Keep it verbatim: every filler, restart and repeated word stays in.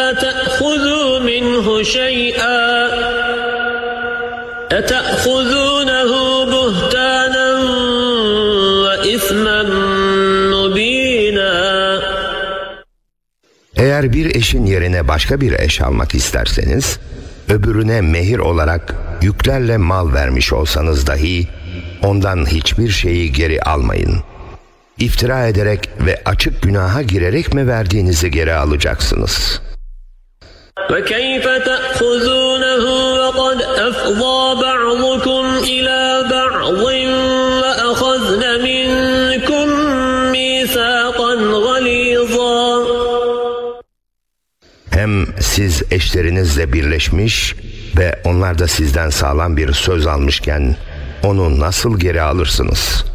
تأخذوا منه شيئا أتأخذونه بهتانا وإثما مبينا. Eğer bir eşin yerine başka bir eş almak isterseniz, öbürüne mehir olarak yüklerle mal vermiş olsanız dahi ondan hiçbir şeyi geri almayın. İftira ederek ve açık günaha girerek mi verdiğinizi geri alacaksınız? وَكَيْفَ تَأْخُذُونَهُ وَقَدْ أَفْضَى بَعْضُكُمْ إِلَى بَعْضٍ وَأَخَذْنَ مِنكُم مِّيثَاقًا غَلِيظًا. Hem siz eşlerinizle birleşmiş ve onlar da sizden sağlam bir söz almışken onu nasıl geri alırsınız?